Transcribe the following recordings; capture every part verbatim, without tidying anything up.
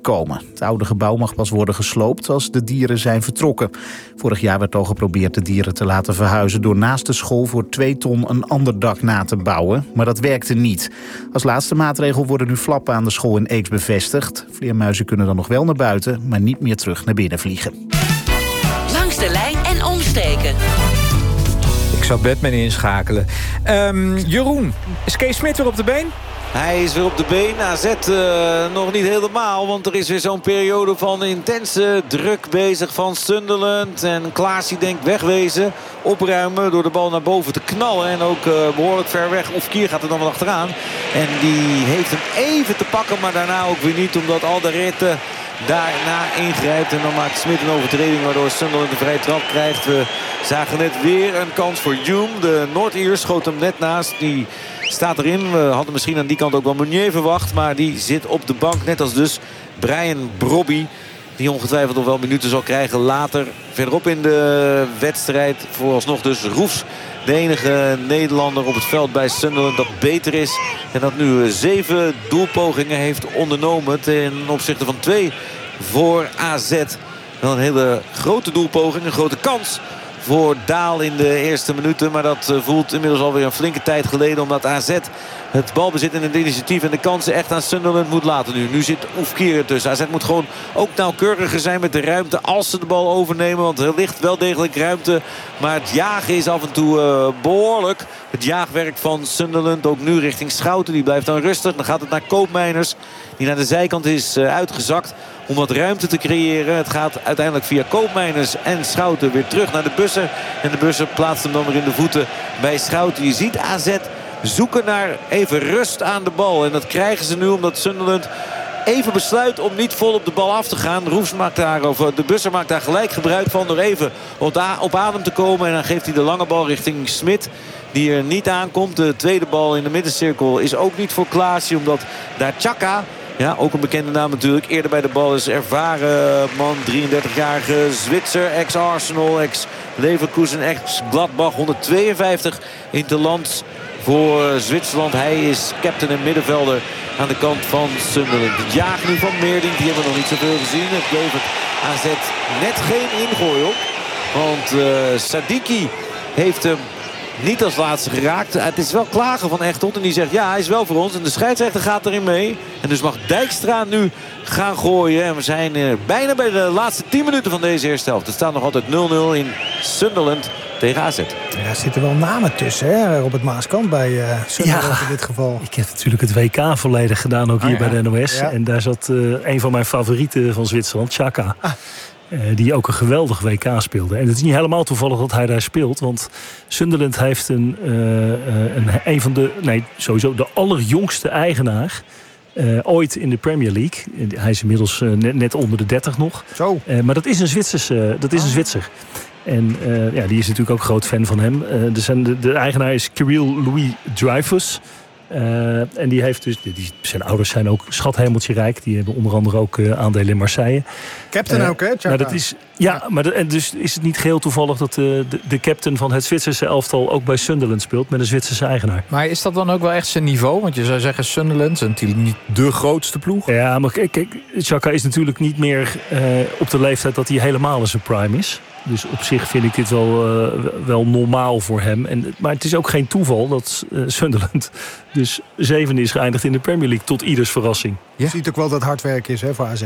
komen. Het oude gebouw mag pas worden gesloopt als de dieren zijn vertrokken. Vorig jaar werd al geprobeerd de dieren te laten verhuizen door naast de school voor twee ton een ander dak na te bouwen. Maar dat werkte niet. Als laatste maatregel worden nu flappen aan de school in Eeks bevestigd. Vleermuizen kunnen dan nog wel naar buiten, maar niet meer terug naar binnen vliegen. Langs de lijn en omsteken. Ik zou Batman inschakelen. Um, Jeroen, is Kees Smit weer op de been? Hij is weer op de been. A Z uh, nog niet helemaal. Want er is weer zo'n periode van intense druk bezig van Sunderland. En Klaas die denkt wegwezen. Opruimen door de bal naar boven te knallen. En ook uh, behoorlijk ver weg. Of Kier gaat er dan wel achteraan. En die heeft hem even te pakken. Maar daarna ook weer niet. Omdat Alderete daarna ingrijpt. En dan maakt Smit een overtreding waardoor Sunderland een vrije trap krijgt. We zagen net weer een kans voor Hume. De Noord-Ier schoot hem net naast. Die staat erin. We hadden misschien aan die kant ook wel Meunier verwacht. Maar die zit op de bank. Net als dus Brian Brobby. Die ongetwijfeld nog wel minuten zal krijgen later. Verderop in de wedstrijd. Vooralsnog dus Roefs. De enige Nederlander op het veld bij Sunderland dat beter is. En dat nu zeven doelpogingen heeft ondernomen. Ten opzichte van twee voor A Z. Wel een hele grote doelpoging. Een grote kans voor Daal in de eerste minuten. Maar dat voelt inmiddels alweer een flinke tijd geleden. Omdat A Z het balbezit en het initiatief en de kansen echt aan Sunderland moet laten nu. Nu zit Oefkier ertussen. A Z moet gewoon ook nauwkeuriger zijn met de ruimte als ze de bal overnemen. Want er ligt wel degelijk ruimte. Maar het jagen is af en toe uh, behoorlijk. Het jaagwerk van Sunderland. Ook nu richting Schouten. Die blijft dan rustig. Dan gaat het naar Koopmeiners. Die naar de zijkant is uh, uitgezakt. Om wat ruimte te creëren. Het gaat uiteindelijk via Koopmeiners en Schouten weer terug naar de Busser. En de Busser plaatst hem dan weer in de voeten bij Schouten. Je ziet A Z zoeken naar even rust aan de bal. En dat krijgen ze nu omdat Sunderland even besluit om niet vol op de bal af te gaan. Roefs maakt daar, of de Busser maakt daar gelijk gebruik van door even op adem te komen. En dan geeft hij de lange bal richting Smit. Die er niet aankomt. De tweede bal in de middencirkel is ook niet voor Klaasje. Omdat daar Xhaka, ja, ook een bekende naam natuurlijk, eerder bij de bal is. Ervaren man, drieëndertigjarige Zwitser, ex-Arsenal, ex-Leverkusen, ex-Gladbach. honderdtweeënvijftig interlands voor Zwitserland. Hij is captain en middenvelder aan de kant van Sunderland. Het jagen nu van Meerdink, die hebben we nog niet zoveel gezien. Het levert A Z net geen ingooi op. Want uh, Sadiki heeft hem niet als laatste geraakt. Het is wel klagen van Echtelt. En die zegt ja, hij is wel voor ons. En de scheidsrechter gaat erin mee. En dus mag Dijkstra nu gaan gooien. En we zijn uh, bijna bij de laatste tien minuten van deze eerste helft. Het staat nog altijd nul nul in Sunderland tegen A Z. Ja, er zitten wel namen tussen, hè, Robert Maaskant bij uh, Sunderland ja, in dit geval. Ik heb natuurlijk het W K volledig gedaan, ook hier oh, ja. bij de N O S. Ja. En daar zat uh, een van mijn favorieten van Zwitserland, Xhaka. Ah. Uh, die ook een geweldig W K speelde. En het is niet helemaal toevallig dat hij daar speelt. Want Sunderland heeft een, uh, een, een van de, nee, sowieso de allerjongste eigenaar Uh, ooit in de Premier League. Hij is inmiddels uh, net, net onder de dertig nog. Zo. Uh, maar dat is een Zwitserse, dat is ah. een Zwitser. En uh, ja, die is natuurlijk ook groot fan van hem. Uh, dus de, de eigenaar is Kirill Louis Dreyfus. Uh, en die heeft dus, die, zijn ouders zijn ook schathemeltje rijk. Die hebben onder andere ook uh, aandelen in Marseille. Captain uh, ook, hè? Maar dat is, ja, maar de, en dus is het niet geheel toevallig dat de, de, de captain van het Zwitserse elftal ook bij Sunderland speelt met een Zwitserse eigenaar. Maar is dat dan ook wel echt zijn niveau? Want je zou zeggen Sunderland is natuurlijk niet de grootste ploeg. Ja, maar kijk, kijk Xhaka is natuurlijk niet meer uh, op de leeftijd dat hij helemaal in zijn prime is. Dus op zich vind ik dit wel, uh, wel normaal voor hem. En, maar het is ook geen toeval dat uh, Sunderland dus zevende is geëindigd in de Premier League. Tot ieders verrassing. Je ziet ook wel dat hard werk is, hè, voor A Z.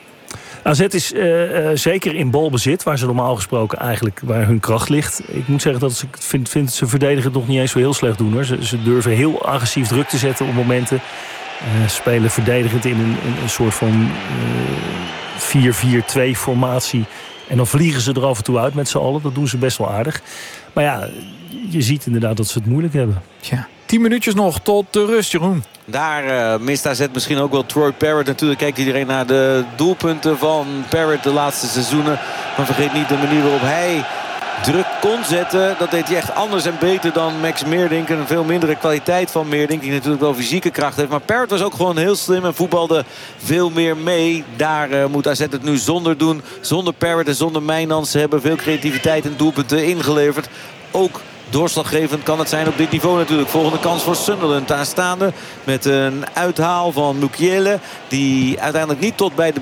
A Z is uh, uh, zeker in balbezit, waar ze normaal gesproken eigenlijk waar hun kracht ligt. Ik moet zeggen dat ze, ik vind, vind ze verdedigen het nog niet eens zo heel slecht doen. Hoor. Ze, ze durven heel agressief druk te zetten op momenten. Uh, spelen verdedigend in een, een, een soort van uh, vier vier twee formatie. En dan vliegen ze er af en toe uit met z'n allen. Dat doen ze best wel aardig. Maar ja, je ziet inderdaad dat ze het moeilijk hebben. Ja. Tien minuutjes nog tot de rust, Jeroen. Daar uh, mist A Z misschien ook wel Troy Parrott. Natuurlijk kijkt iedereen naar de doelpunten van Parrott de laatste seizoenen. Maar vergeet niet de manier waarop hij druk kon zetten. Dat deed hij echt anders en beter dan Max Meerdink. Een veel mindere kwaliteit van Meerdink. Die natuurlijk wel fysieke kracht heeft. Maar Parrott was ook gewoon heel slim en voetbalde veel meer mee. Daar uh, moet A Z het nu zonder doen. Zonder Parrott en zonder Mijnans. Ze hebben veel creativiteit en doelpunten ingeleverd. Ook doorslaggevend kan het zijn op dit niveau natuurlijk. Volgende kans voor Sunderland aanstaande. Met een uithaal van Mukiele. Die uiteindelijk niet tot bij de